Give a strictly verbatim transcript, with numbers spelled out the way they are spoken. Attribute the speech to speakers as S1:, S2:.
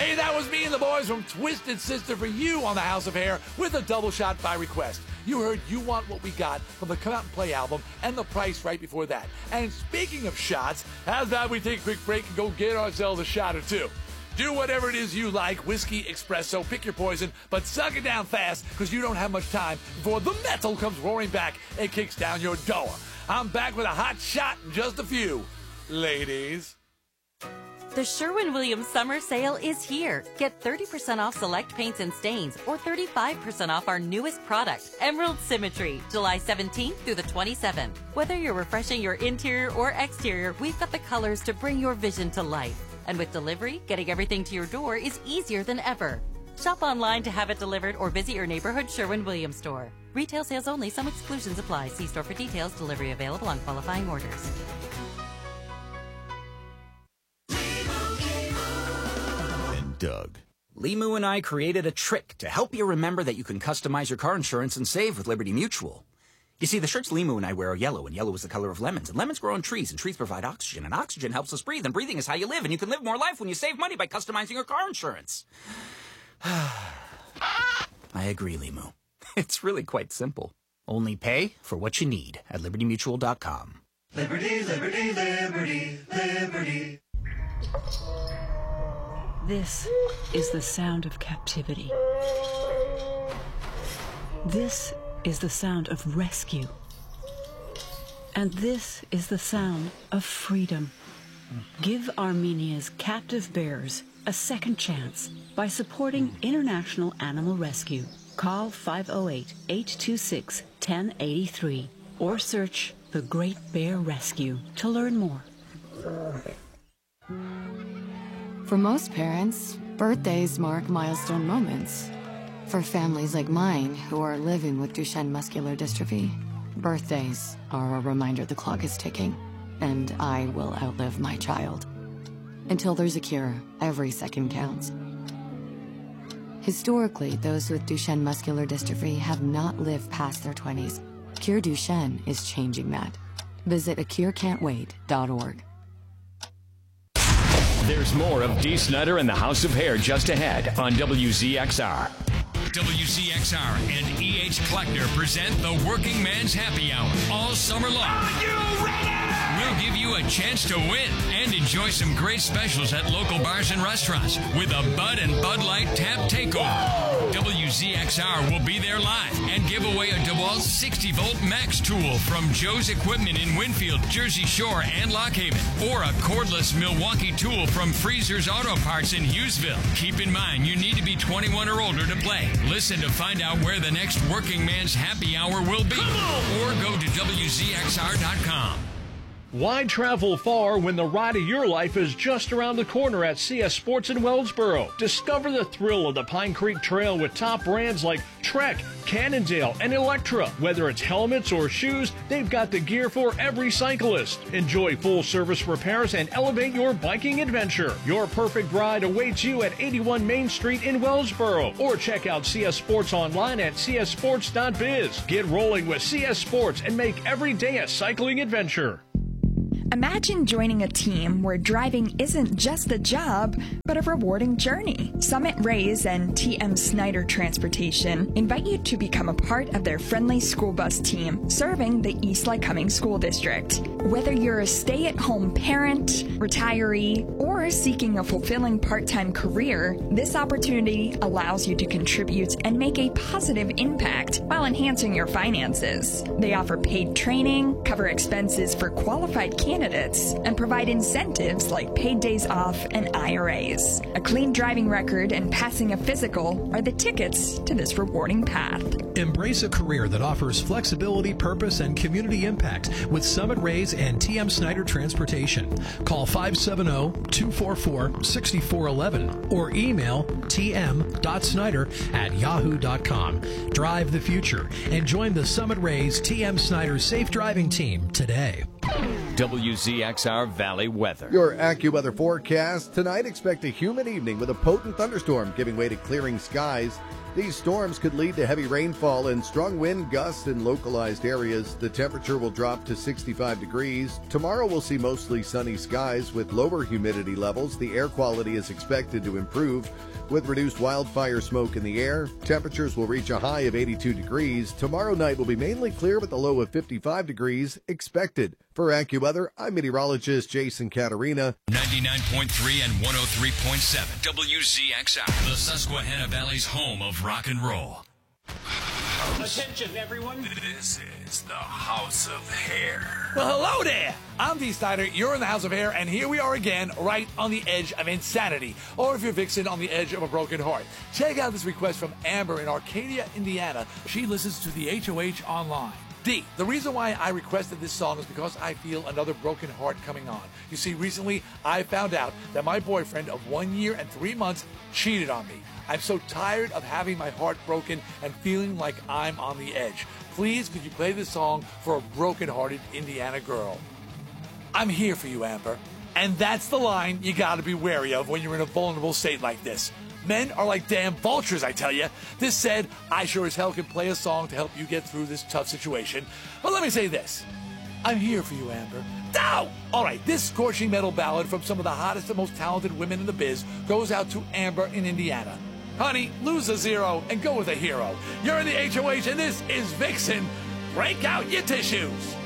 S1: Hey, that was me and the boys from Twisted Sister for you on the House of Hair with a double shot by request. You heard You Want What We Got from the Come Out and Play album and The Price right before that. And speaking of shots, how's about we take a quick break and go get ourselves a shot or two? Do whatever it is you like, whiskey, espresso, pick your poison, but suck it down fast because you don't have much time before the metal comes roaring back and kicks down your door. I'm back with a hot shot in just a few. Ladies.
S2: The Sherwin-Williams summer sale is here. Get thirty percent off select paints and stains or thirty-five percent off our newest product, Emerald Symmetry, July seventeenth through the twenty-seventh. Whether you're refreshing your interior or exterior, we've got the colors to bring your vision to life. And with delivery, getting everything to your door is easier than ever. Shop online to have it delivered or visit your neighborhood Sherwin-Williams store. Retail sales only. Some exclusions apply. See store for details. Delivery available on qualifying orders.
S3: Doug.
S4: Limu and I created a trick to help you remember that you can customize your car insurance and save with Liberty Mutual. You see, the shirts Limu and I wear are yellow, and yellow is the color of lemons, and lemons grow on trees, and trees provide oxygen, and oxygen helps us breathe, and breathing is how you live, and you can live more life when you save money by customizing your car insurance. I agree, Limu. It's really quite simple. Only pay for what you need at liberty mutual dot com.
S5: Liberty, liberty, liberty, liberty.
S6: This is the sound of captivity. This is the sound of rescue. And this is the sound of freedom. Give Armenia's captive bears a second chance by supporting International Animal Rescue. Call five oh eight, eight two six, one oh eight three or search The Great Bear Rescue to learn more.
S7: For most parents, birthdays mark milestone moments. For families like mine who are living with Duchenne muscular dystrophy, birthdays are a reminder the clock is ticking, and I will outlive my child. Until there's a cure, every second counts. Historically, those with Duchenne muscular dystrophy have not lived past their twenties. Cure Duchenne is changing that. Visit a cure can't wait dot org.
S8: There's more of Dee Snider and the House of Hair just ahead on W Z X R.
S9: W Z X R and E H Kleckner present the Working Man's Happy Hour all summer long. Are you ready? We'll give you a chance to win and enjoy some great specials at local bars and restaurants with a Bud and Bud Light Tap Takeover. W Z X R will be there live and give away a DeWalt sixty volt Max tool from Joe's Equipment in Winfield, Jersey Shore, and Lock Haven, or a cordless Milwaukee tool from Freezer's Auto Parts in Hughesville. Keep in mind, you need to be twenty-one or older to play. Listen to find out where the next Working Man's Happy Hour will be, or go to W Z X R dot com.
S10: Why travel far when the ride of your life is just around the corner at C S Sports in Wellsboro? Discover the thrill of the Pine Creek Trail with top brands like Trek, Cannondale, and Electra. Whether it's helmets or shoes, they've got the gear for every cyclist. Enjoy full-service repairs and elevate your biking adventure. Your perfect ride awaits you at eighty-one Main Street in Wellsboro. Or check out C S Sports online at c s sports dot biz. Get rolling with C S Sports and make every day a cycling adventure.
S11: Imagine joining a team where driving isn't just a job, but a rewarding journey. Summit Rays and T M Snider Transportation invite you to become a part of their friendly school bus team serving the East Lycoming School District. Whether you're a stay-at-home parent, retiree, or seeking a fulfilling part-time career, this opportunity allows you to contribute and make a positive impact while enhancing your finances. They offer paid training, cover expenses for qualified candidates, and provide incentives like paid days off and I R As. A clean driving record and passing a physical are the tickets to this rewarding path.
S12: Embrace a career that offers flexibility, purpose, and community impact with Summit Rays and T M Snider Transportation. Call five seven zero, two four four, six four one one or email t m dot snider at yahoo dot com. Drive the future and join the Summit Rays T M Snider Safe Driving Team today.
S8: W Z X R Valley weather.
S13: Your AccuWeather forecast. Tonight, expect a humid evening with a potent thunderstorm giving way to clearing skies. These storms could lead to heavy rainfall and strong wind gusts in localized areas. The temperature will drop to sixty-five degrees. Tomorrow we'll see mostly sunny skies with lower humidity levels. The air quality is expected to improve. With reduced wildfire smoke in the air, temperatures will reach a high of eighty-two degrees. Tomorrow night will be mainly clear with a low of fifty-five degrees expected. For AccuWeather, I'm meteorologist Jason Caterina.
S9: ninety-nine point three and one oh three point seven W Z X R, the Susquehanna Valley's home of rock and roll.
S14: Attention, everyone. This is the House of Hair.
S1: Well, hello there. I'm Dee Snider. You're in the House of Hair, and here we are again, right on the edge of insanity. Or if you're Vixen, on the edge of a broken heart. Check out this request from Amber in Arcadia, Indiana. She listens to the H O H online. D, the reason why I requested this song is because I feel another broken heart coming on. You see, recently I found out that my boyfriend of one year and three months cheated on me. I'm so tired of having my heart broken and feeling like I'm on the edge. Please, could you play this song for a broken-hearted Indiana girl? I'm here for you, Amber. And that's the line you gotta be wary of when you're in a vulnerable state like this. Men are like damn vultures, I tell you. This said, I sure as hell can play a song to help you get through this tough situation. But let me say this. I'm here for you, Amber. Ow! All right, this scorching metal ballad from some of the hottest and most talented women in the biz goes out to Amber in Indiana. Honey, lose a zero and go with a hero. You're in the H O H, and this is Vixen. Break out your tissues.